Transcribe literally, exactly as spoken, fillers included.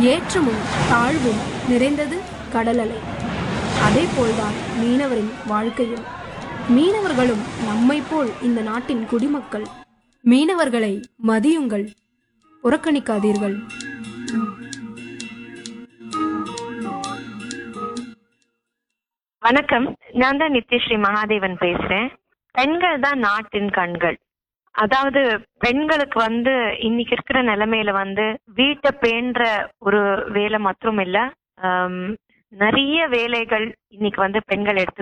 ஏற்றமும் தாழ்வும் நிறைந்தது கடல் அலை. அதே போல்தான் மீனவரின் வாழ்க்கையும். மீனவர்களும் நம்மை போல் இந்த நாட்டின் குடிமக்கள். மீனவர்களை மதியுங்கள், புறக்கணிக்காதீர்கள். வணக்கம், நான் தான் நித்யஸ்ரீ மகாதேவன் பேசுறேன். பெண்கள் தான் நாட்டின் கண்கள். அதாவது பெண்களுக்கு வந்து இன்னைக்கு இருக்கிற நிலைமையில வந்து வீட்டை பேண்ற ஒரு வேலை மற்றும் இல்ல, ஆம், நிறைய வேலைகள் இன்னைக்கு வந்து பெண்கள் எடுத்து